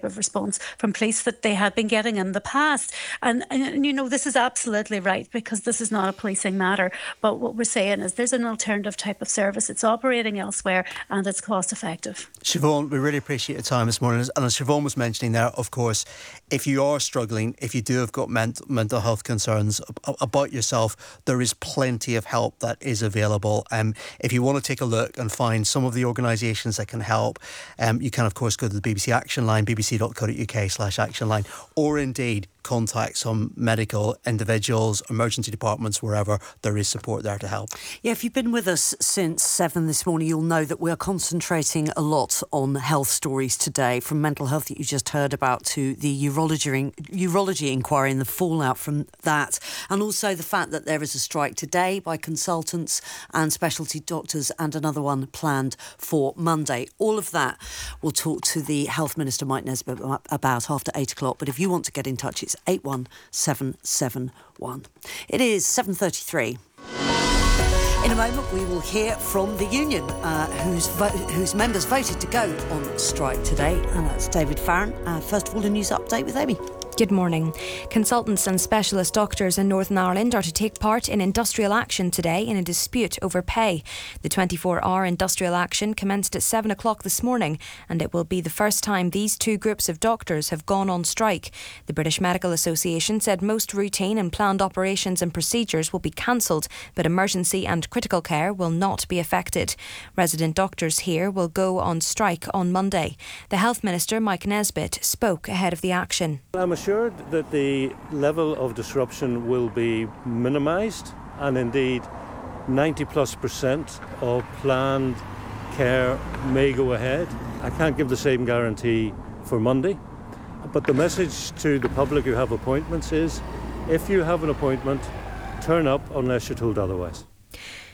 of response from police that they had been getting in the past. And this is absolutely right, because this is not a policing matter. But what we're saying is there's an alternative type of service. It's operating elsewhere and it's cost effective. Siobhan, we really appreciate your time this morning. And as Siobhan was mentioning there, of course, if you are struggling, if you do have got mental health concerns about yourself, there is plenty of help that is available. If you want to take a look and find some of the organisations that can help, you can, of course, go to the BBC Action Line, bbc.co.uk/action line, or indeed contact some medical individuals, emergency departments, wherever. There is support there to help. Yeah, if you've been with us since 7 this morning, you'll know that we're concentrating a lot on health stories today, from mental health that you just heard about to the urology inquiry and the fallout from that, and also the fact that there is a strike today by consultants and specialty doctors and another one planned for Monday. All of that we'll talk to the Health Minister, Mike Nesbitt, about after 8 o'clock. But if you want to get in touch, it's 81771. It is 7:33. In a moment, we will hear from the union whose members voted to go on strike today, and that's David Farron. First of all, a news update with Amy. Good morning. Consultants and specialist doctors in Northern Ireland are to take part in industrial action today in a dispute over pay. The 24-hour industrial action commenced at 7 o'clock this morning, and it will be the first time these two groups of doctors have gone on strike. The British Medical Association said most routine and planned operations and procedures will be cancelled, but emergency and critical care will not be affected. Resident doctors here will go on strike on Monday. The Health Minister, Mike Nesbitt, spoke ahead of the action. I'm assured that the level of disruption will be minimised, and indeed 90+% of planned care may go ahead. I can't give the same guarantee for Monday, but the message to the public who have appointments is, if you have an appointment, turn up unless you're told otherwise.